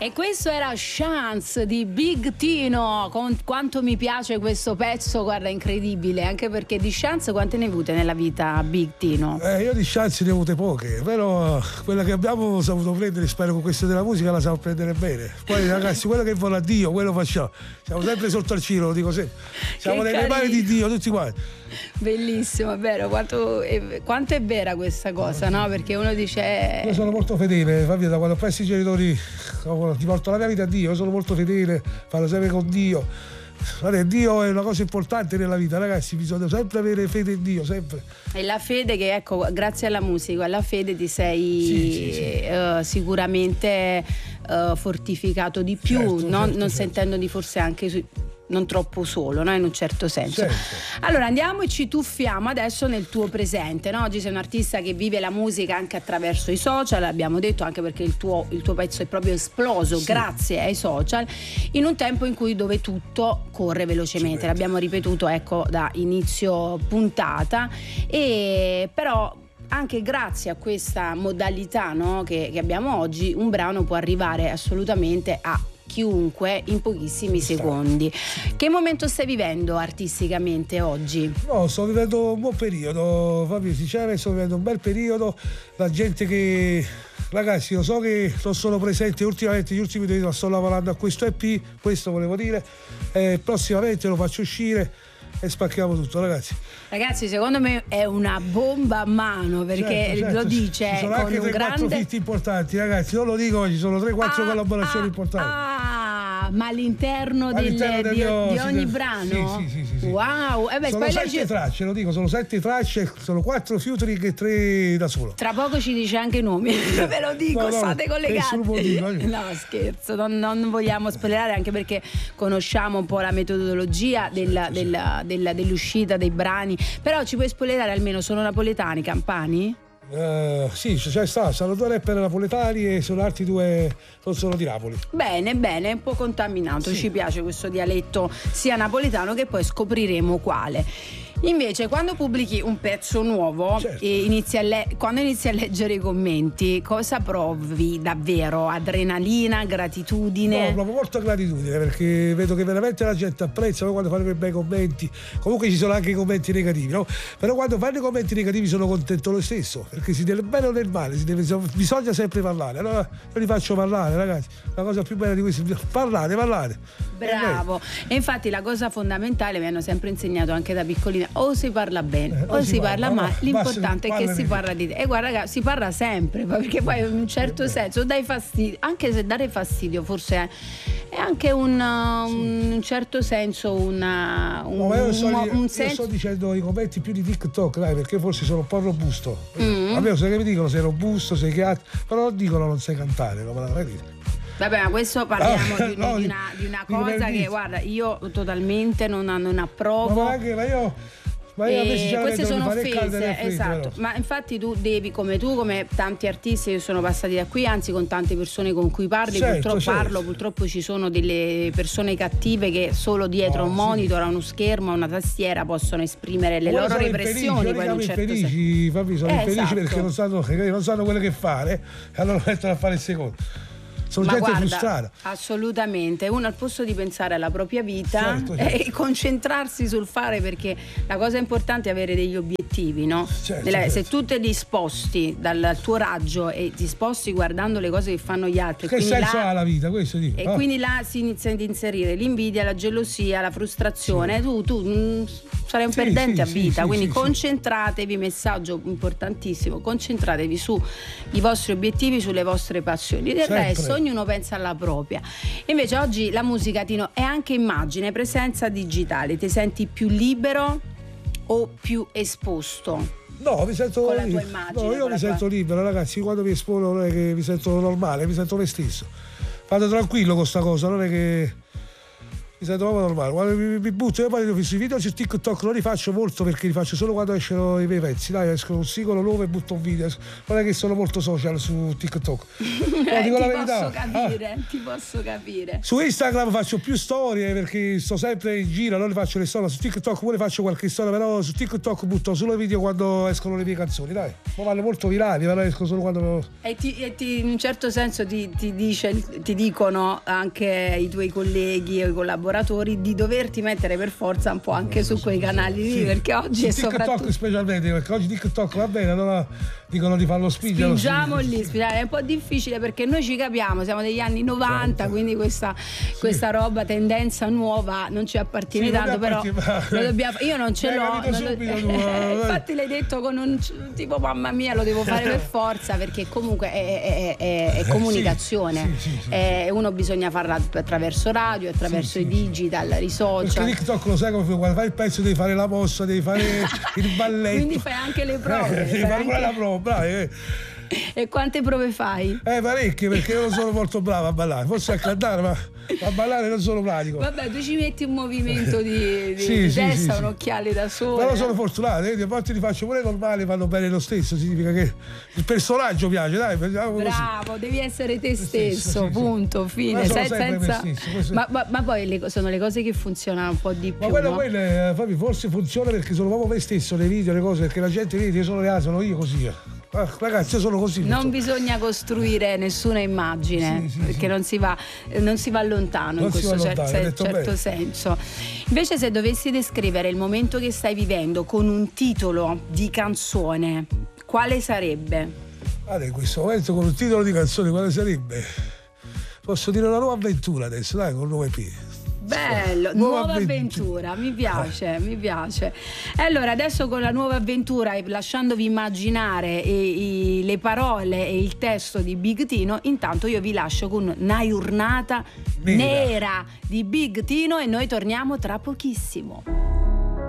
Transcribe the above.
E questo era Chance di Big Tino. Quanto mi piace questo pezzo, guarda, incredibile, anche perché di chance quante ne hai avute nella vita, Big Tino? Io di chance ne ho avute poche, però quella che abbiamo saputo prendere, spero con questa della musica la sappiamo prendere bene. Poi ragazzi, quello che vuole a Dio, quello facciamo. Siamo sempre sotto al cielo, lo dico sempre. Siamo nelle mani di Dio, tutti quanti. Bellissimo, è vero, quanto è vera questa cosa, no? Perché uno dice... Io sono molto fedele, Fabio, da quando ho perso i genitori ti porto la mia vita a Dio, io sono molto fedele, farò sempre con Dio. Guarda, Dio è una cosa importante nella vita, ragazzi, bisogna sempre avere fede in Dio, sempre. E la fede che, ecco, grazie alla musica, alla fede ti sei sicuramente fortificato di più, certo. Non sentendoti forse anche non troppo solo, no? In un certo senso. Certo. Allora andiamo e ci tuffiamo adesso nel tuo presente, no? Oggi sei un artista che vive la musica anche attraverso i social, abbiamo detto, anche perché il tuo pezzo è proprio esploso grazie ai social, in un tempo in cui dove tutto corre velocemente, l'abbiamo ripetuto, ecco, da inizio puntata, e però anche grazie a questa modalità, no, che abbiamo oggi, un brano può arrivare assolutamente a chiunque in pochissimi secondi. Che momento stai vivendo artisticamente oggi? No, sto vivendo un buon periodo, Fabio, sinceramente sto vivendo un bel periodo. La gente che... Ragazzi, lo so che non sono presente ultimamente, gli ultimi 2 anni sto lavorando a questo EP, questo volevo dire, prossimamente lo faccio uscire e spacchiamo tutto, ragazzi. Ragazzi, secondo me è una bomba a mano, perché certo. lo dice ci sono con anche un 3-4 grande... feat importanti, ragazzi, non lo dico, ci sono 3-4 collaborazioni importanti. Ma all'interno di ogni brano? Sì. Wow, sono 7 tracce, lo dico, sono 7 tracce, sono 4 featuring e 3 da solo. Tra poco ci dice anche i nomi, ve lo dico, state collegati. No, scherzo, non vogliamo spoilerare, anche perché conosciamo un po' la metodologia dell'uscita dei brani, però ci puoi spoilerare almeno, sono napoletani, campani? Sì, c'è sono 2 rapper napoletani e sono altri 2 non sono di Napoli. Bene, un po' contaminato, ci piace questo dialetto sia napoletano, che poi scopriremo quale. Invece, quando pubblichi un pezzo nuovo e quando inizi a leggere i commenti, cosa provi davvero? Adrenalina, gratitudine? No, provo molta gratitudine, perché vedo che veramente la gente apprezza quando fanno quei bei commenti. Comunque ci sono anche i commenti negativi, no? Però quando fanno i commenti negativi sono contento lo stesso, perché si deve bene o nel male, bisogna sempre parlare. Allora io li faccio parlare, ragazzi. La cosa più bella di questo è parlare. Bravo. E infatti la cosa fondamentale, mi hanno sempre insegnato anche da piccolina, o si parla bene o si parla male, l'importante è che si parla di te. E guarda, ragazzi, si parla sempre, perché poi in un certo senso dai fastidio, anche se dare fastidio forse è anche un certo senso io sto dicendo i commenti più di TikTok, dai, perché forse sono un po' robusto. A me sai che mi dicono, sei robusto, sei chiaro, però non dicono non sai cantare, come la dire. Vabbè, ma questo parliamo di una cosa che, guarda, io totalmente non approvo. Ma io queste sono offese, esatto. Però. Ma infatti tu devi, come tanti artisti che sono passati da qui, anzi con tante persone con cui parli, purtroppo ci sono delle persone cattive che solo dietro un monitor, a uno schermo, a una tastiera possono esprimere le loro repressioni. Poi in un certo infelici, sono infelici perché non sanno quello che fare, e allora mettono a fare il secondo. Sono gente frustrata. Assolutamente, uno al posto di pensare alla propria vita e concentrarsi sul fare, perché la cosa importante è avere degli obiettivi, no? Se tu ti disposti dal tuo raggio e ti sposti guardando le cose che fanno gli altri, che senso ha la vita? Questo dico. E quindi là si inizia ad inserire l'invidia, la gelosia, la frustrazione. Tu sarai un perdente a vita, quindi concentratevi, messaggio importantissimo, concentratevi sui vostri obiettivi, sulle vostre passioni. Del resto ognuno pensa alla propria. Invece oggi la musica, Tino, è anche immagine, presenza digitale. Ti senti più libero o più esposto? No, mi sento con la tua immagine. No, io mi sento libero, ragazzi. Quando mi espongo non è che mi sento normale, mi sento me stesso. Vado tranquillo con sta cosa, non è che Mi sento proprio normale. Quando mi butto, io poi sui video su TikTok non li faccio molto perché li faccio solo quando escono i miei pezzi. Dai, escono un singolo nuovo e butto un video. Non è che sono molto social su TikTok. No, dico la verità. Ti posso capire. Su Instagram faccio più storie perché sto sempre in giro, non le faccio le storie. Su TikTok pure faccio qualche storia, però su TikTok butto solo video quando escono le mie canzoni, dai. Ma vanno molto virali, però escono solo quando. E in un certo senso ti dicono anche i tuoi colleghi o i collaboratori di doverti mettere per forza un po' anche su quei canali lì, perché oggi su è TikTok soprattutto specialmente, perché oggi TikTok va bene, allora dicono di farlo spingere. Spingiamo lì, è un po' difficile perché noi ci capiamo, siamo degli anni 90, quindi questa roba, tendenza nuova non ci appartiene tanto, però lo dobbiamo, io non ce l'ho, infatti l'hai detto con un tipo mamma mia, lo devo fare per forza, perché comunque è comunicazione, uno bisogna farla attraverso radio, attraverso i digital, i social. Perché TikTok lo sai come quando fai il pezzo devi fare la mossa, devi fare il balletto. Quindi fai anche le prove. Devi fare pure la prova, bravi. E quante prove fai? Parecchie, perché io non sono molto bravo a ballare, forse a cantare, ma a ballare non sono pratico. Vabbè, tu ci metti un movimento di testa, un occhiale da sole. Però sono fortunato, a volte li faccio pure normali, vanno bene lo stesso, significa che il personaggio piace, dai. Bravo, devi essere te stesso, punto, fine. Senza. Ma poi sono le cose che funzionano un po' di più. Ma quelle forse funziona perché sono proprio me stesso nei video, le cose, perché la gente vede, io sono reale, sono io così. Ragazzi, io sono così. Non bisogna costruire nessuna immagine, perché non si va lontano in questo certo senso. Invece, se dovessi descrivere il momento che stai vivendo con un titolo di canzone, quale sarebbe? In questo momento con un titolo di canzone quale sarebbe? Posso dire una nuova avventura adesso, dai, con il nuovo EP. Bello, nuova avventura, mi piace. E allora adesso con la nuova avventura e lasciandovi immaginare le parole e il testo di Big Tino, intanto io vi lascio con una giornata nera di Big Tino e noi torniamo tra pochissimo.